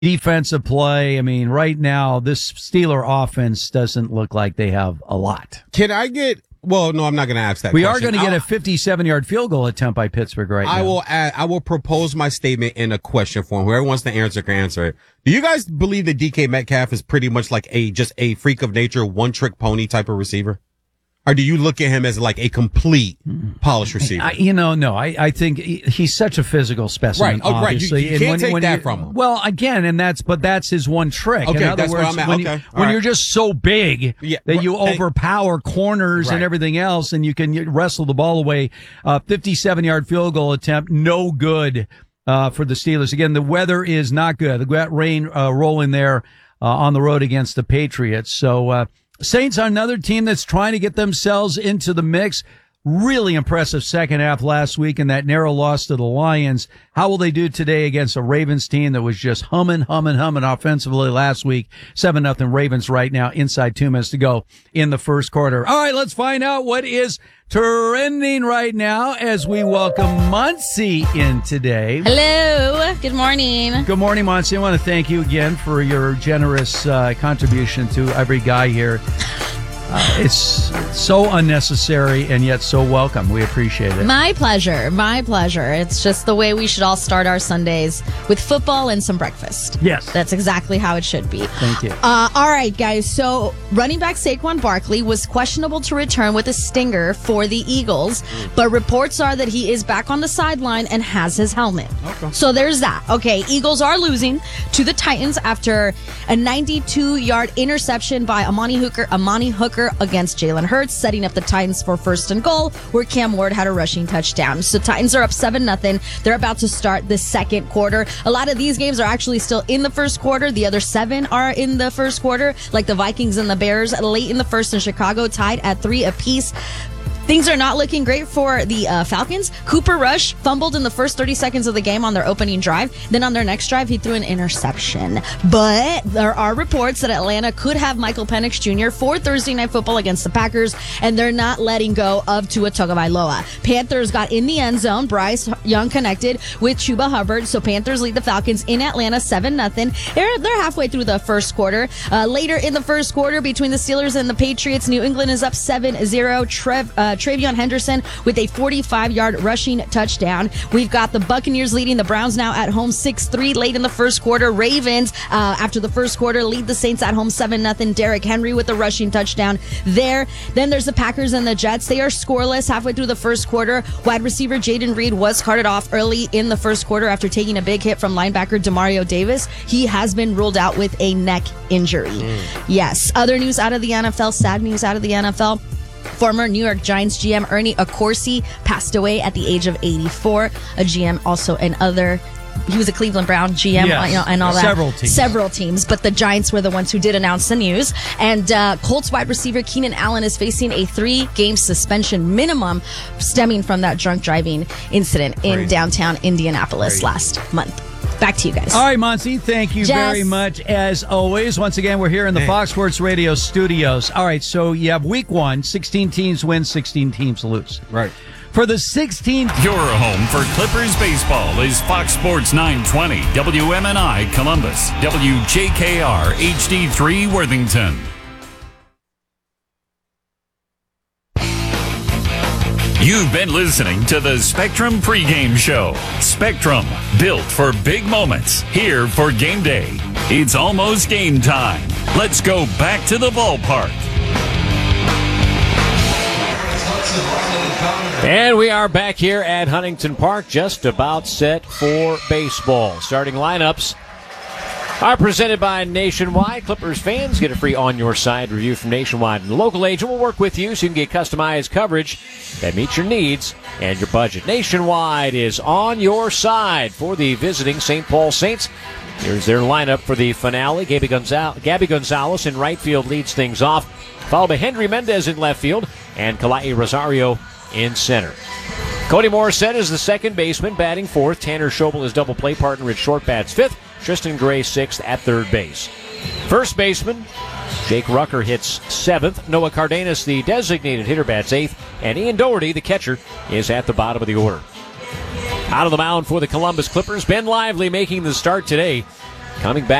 defensive play. I mean, right now, this Steeler offense doesn't look like they have a lot. Can I get... Well, no, I'm not going to ask that We question. are going to get a 57-yard field goal attempt by Pittsburgh right now. I will propose my statement in a question form. Whoever wants to answer can answer it. Do you guys believe that DK Metcalf is pretty much like just a freak of nature, one-trick pony type of receiver? Or do you look at him as like a complete polished receiver? No. I think he's such a physical specimen. Right. Oh, obviously. Right. You can't take that from him. Well, again, that's his one trick. Okay, in other that's words, where I'm at. when you're just so big that you overpower corners and everything else, and you can wrestle the ball away. 57-yard field goal attempt, no good for the Steelers. Again, the weather is not good. The wet rain rolling there on the road against the Patriots. So. Saints are another team that's trying to get themselves into the mix. Really impressive second half last week in that narrow loss to the Lions. How will they do today against a Ravens team that was just humming offensively last week? 7-0 Ravens right now, inside 2 minutes to go in the first quarter. All right, let's find out what is trending right now as we welcome Muncie in today. Hello. Good morning. Good morning, Muncie. I want to thank you again for your generous contribution to every guy here. It's so unnecessary and yet so welcome. We appreciate it. My pleasure. My pleasure. It's just the way we should all start our Sundays, with football and some breakfast. Yes. That's exactly how it should be. Thank you. All right, guys. So running back Saquon Barkley was questionable to return with a stinger for the Eagles, but reports are that he is back on the sideline and has his helmet. Okay. So there's that. Okay, Eagles are losing to the Titans after a 92-yard interception by Amani Hooker against Jalen Hurts, setting up the Titans for first and goal, where Cam Ward had a rushing touchdown. So Titans are up 7-0. They're about to start the second quarter. A lot of these games are actually still in the first quarter. The other 7 are in the first quarter, like the Vikings and the Bears late in the first, and Chicago tied at 3 apiece. Things are not looking great for the Falcons. Cooper Rush fumbled in the first 30 seconds of the game on their opening drive. Then on their next drive, he threw an interception. But there are reports that Atlanta could have Michael Penix Jr. for Thursday Night Football against the Packers, and they're not letting go of Tua Tagovailoa. Panthers got in the end zone. Bryce Young connected with Chuba Hubbard, so Panthers lead the Falcons in Atlanta 7-0. They're halfway through the first quarter. Later in the first quarter, between the Steelers and the Patriots, New England is up 7-0. Travion Henderson with a 45-yard rushing touchdown. We've got the Buccaneers leading the Browns now at home 6-3 late in the first quarter. Ravens, after the first quarter, lead the Saints at home 7-0. Derrick Henry with a rushing touchdown there. Then there's the Packers and the Jets. They are scoreless halfway through the first quarter. Wide receiver Jaden Reed was carted off early in the first quarter after taking a big hit from linebacker Demario Davis. He has been ruled out with a neck injury. Yes. Other news out of the NFL, sad news out of the NFL. Former New York Giants GM Ernie Accorsi passed away at the age of 84. A GM also he was a Cleveland Brown GM, yes, and all that. Several teams. But the Giants were the ones who did announce the news. And Colts wide receiver Keenan Allen is facing a 3-game suspension minimum stemming from that drunk driving incident in downtown Indianapolis last month. Back to you guys. All right, Monty, thank you very much, as always. Once again, we're here in the Fox Sports Radio studios. All right, so you have week 1, 16 teams win, 16 teams lose. Right. For the 16th... Your home for Clippers baseball is Fox Sports 920, WMNI Columbus, WJKR HD3 Worthington. You've been listening to the Spectrum pregame show. Spectrum, built for big moments, here for game day. It's almost game time. Let's go back to the ballpark. And we are back here at Huntington Park, just about set for baseball. Starting lineups are presented by Nationwide. Clippers fans get a free on-your-side review from Nationwide. And the local agent will work with you so you can get customized coverage that meets your needs and your budget. Nationwide is on your side for the visiting St. Paul Saints. Here's their lineup for the finale. Gabby Gonzalez in right field leads things off, followed by Henry Mendez in left field and Kalai Rosario in center. Cody Morissette is the second baseman, batting fourth. Tanner Schobel is double play partner at short, bats fifth. Tristan Gray sixth at third base. First baseman, Jake Rucker hits seventh. Noah Cardenas, the designated hitter, bats eighth. And Ian Doherty, the catcher, is at the bottom of the order. Out of the mound for the Columbus Clippers, Ben Lively making the start today. Coming back.